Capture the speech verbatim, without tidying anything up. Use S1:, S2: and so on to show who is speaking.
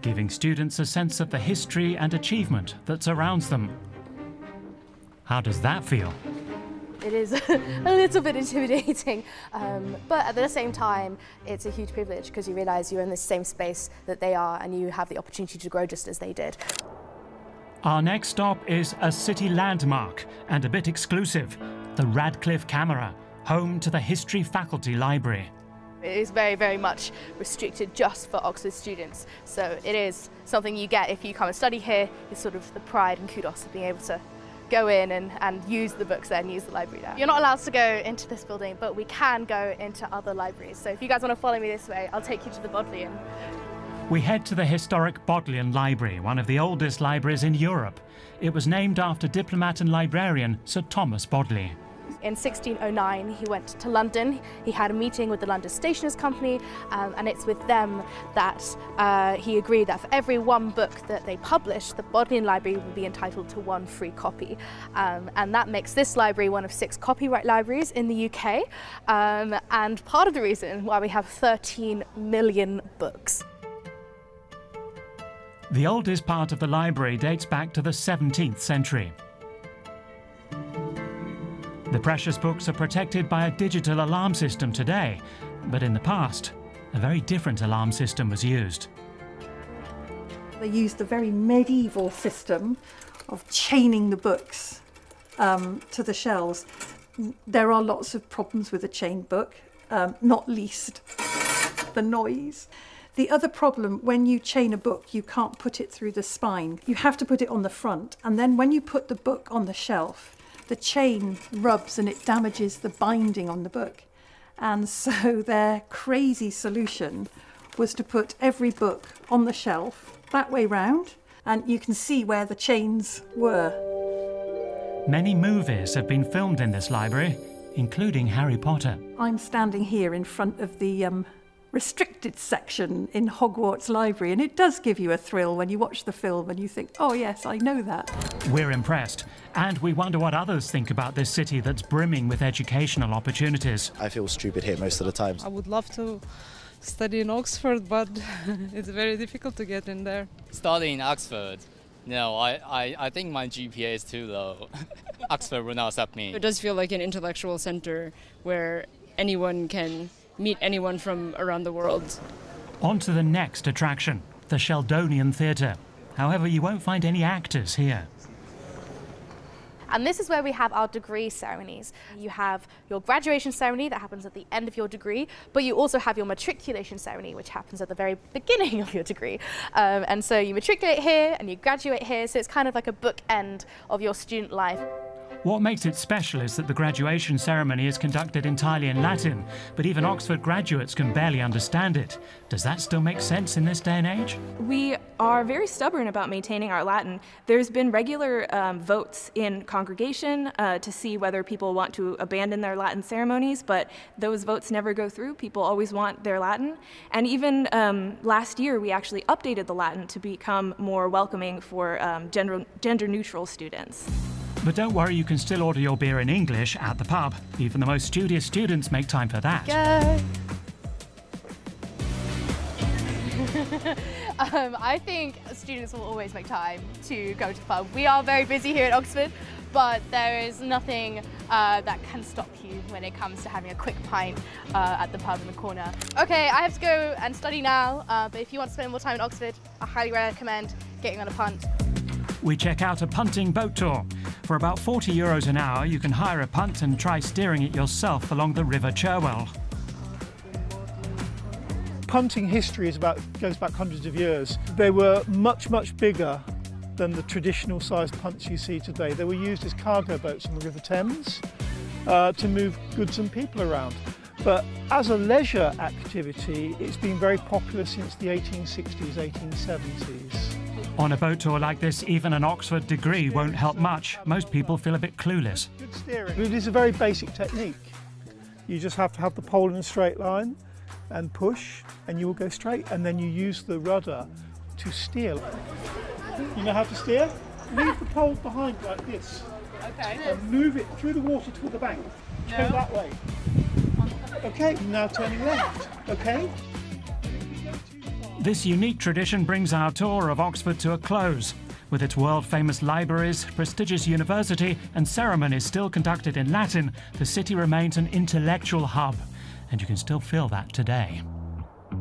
S1: giving students a sense of the history and achievement that surrounds them. How does that feel?
S2: It is a little bit intimidating, um, but at the same time, it's a huge privilege because you realise you're in the same space that they are and you have the opportunity to grow just as they did.
S1: Our next stop is a city landmark and a bit exclusive, the Radcliffe Camera, home to the History Faculty Library.
S2: It is very, very much restricted just for Oxford students, so it is something you get if you come and study here. It's sort of the pride and kudos of being able to go in and, and use the books there and use the library there. You're not allowed to go into this building, but we can go into other libraries. So if you guys want to follow me this way, I'll take you to the Bodleian.
S1: We head to the historic Bodleian Library, one of the oldest libraries in Europe. It was named after diplomat and librarian Sir Thomas Bodley.
S2: In sixteen oh nine, he went to London. He had a meeting with the London Stationers Company, um, and it's with them that uh, he agreed that for every one book that they published, the Bodleian Library would be entitled to one free copy. Um, and that makes this library one of six copyright libraries in the U K, um, and part of the reason why we have thirteen million books.
S1: The oldest part of the library dates back to the seventeenth century. The precious books are protected by a digital alarm system today, but in the past, a very different alarm system was used.
S3: They used a very medieval system of chaining the books um, to the shelves. There are lots of problems with a chained book, um, not least the noise. The other problem, when you chain a book, you can't put it through the spine. You have to put it on the front, and then when you put the book on the shelf, the chain rubs and it damages the binding on the book. And so their crazy solution was to put every book on the shelf that way round, and you can see where the chains were.
S1: Many movies have been filmed in this library, including Harry Potter.
S3: I'm standing here in front of the um, restricted section in Hogwarts Library, and it does give you a thrill when you watch the film and you think, oh yes, I know that.
S1: We're impressed, and we wonder what others think about this city that's brimming with educational opportunities.
S4: I feel stupid here most of the time.
S5: I would love to study in Oxford, but it's very difficult to get in there.
S6: Studying in Oxford? No, I, I, I think my G P A is too low. Oxford will not accept me.
S7: It does feel like an intellectual center where anyone can meet anyone from around the world.
S1: On to the next attraction, the Sheldonian Theatre. However, you won't find any actors here.
S2: And this is where we have our degree ceremonies. You have your graduation ceremony that happens at the end of your degree, but you also have your matriculation ceremony, which happens at the very beginning of your degree. Um, and so you matriculate here and you graduate here, so it's kind of like a bookend of your student life.
S1: What makes it special is that the graduation ceremony is conducted entirely in Latin, but even Oxford graduates can barely understand it. Does that still make sense in this day and age?
S8: We are very stubborn about maintaining our Latin. There's been regular um, votes in congregation uh, to see whether people want to abandon their Latin ceremonies, but those votes never go through. People always want their Latin. And even um, last year, we actually updated the Latin to become more welcoming for um, gender, gender-neutral students.
S1: But don't worry, you can still order your beer in English at the pub. Even the most studious students make time for that.
S2: Go. um, I think students will always make time to go to the pub. We are very busy here at Oxford, but there is nothing uh, that can stop you when it comes to having a quick pint uh, at the pub in the corner. Okay, I have to go and study now, uh, but if you want to spend more time in Oxford, I highly recommend getting on a punt.
S1: We check out a punting boat tour. For about forty euros an hour, you can hire a punt and try steering it yourself along the River Cherwell.
S9: Punting history is about, goes back hundreds of years. They were much, much bigger than the traditional sized punts you see today. They were used as cargo boats on the River Thames uh, to move goods and people around. But as a leisure activity, it's been very popular since the eighteen sixties, eighteen seventies.
S1: On a boat tour like this, even an Oxford degree won't help much. Most people feel a bit clueless.
S9: Good steering. It is a very basic technique. You just have to have the pole in a straight line and push, and you will go straight. And then you use the rudder to steer. You know how to steer? Leave the pole behind like this.
S5: Okay.
S9: And move it through the water toward the bank.
S5: No.
S9: Go that way. Okay, now turning left. Okay? If you go too far,
S1: This unique tradition brings our tour of Oxford to a close. With its world-famous libraries, prestigious university and ceremonies still conducted in Latin, the city remains an intellectual hub, and you can still feel that today.